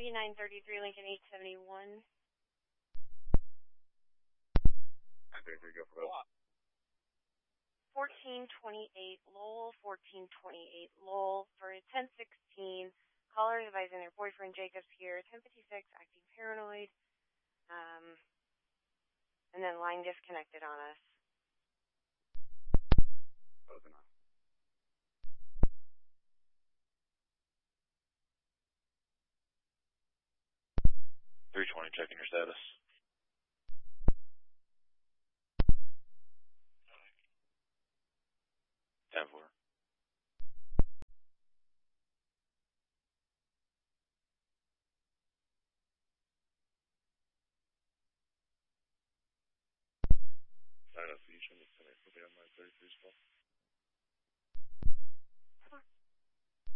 copy. 933 Lincoln 871. 933, go for both. 1428 Lowell, 1428 Lowell for 1016. Caller advising their boyfriend Jacob's here. 1056 acting paranoid. And then line disconnected on us. Closing on. 320, checking your status. Tab 4. Status, you should have finished. We'll be on 933 as well.